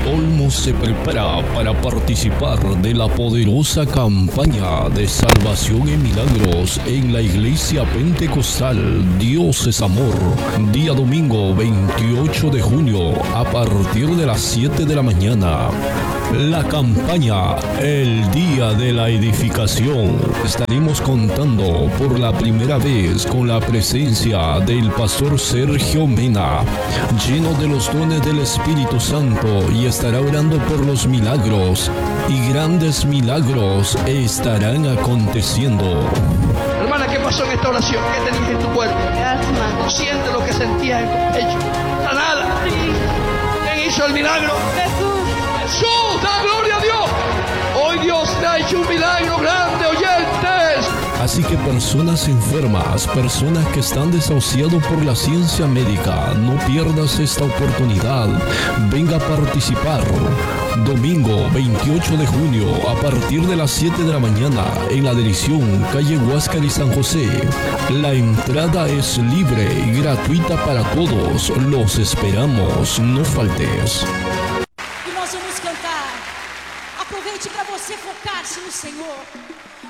Olmos se prepara para participar de la poderosa campaña de salvación y milagros en la Iglesia Pentecostal Dios es Amor, día domingo 28 de junio a partir de las 7 de la mañana. La campaña El Día de la Edificación. Estaremos contando por la primera vez con la presencia del pastor Sergio Mena, lleno de los dones del Espíritu Santo, y estará orando por los milagros, y grandes milagros estarán aconteciendo. Hermana, ¿qué pasó en esta oración? ¿Qué tenías en tu cuerpo? Asma. Siente lo que sentías en tu pecho. Sanada. Sí. ¿Quién hizo el milagro? Jesús. Jesús, da gloria a Dios. Hoy Dios te ha hecho un milagro grande, oyentes. Así que personas enfermas, personas que están desahuciados por la ciencia médica, no pierdas esta oportunidad. Venga a participar. Domingo 28 de junio a partir de las 7 de la mañana en la dirección calle Huáscar y San José. La entrada es libre y gratuita para todos. Los esperamos, no faltes. E nós vamos cantar. Aproveite para você focar-se no Senhor.